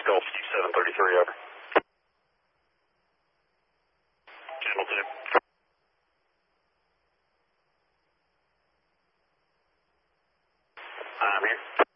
Gulf Steve 733, over. Channel 2. I'm here.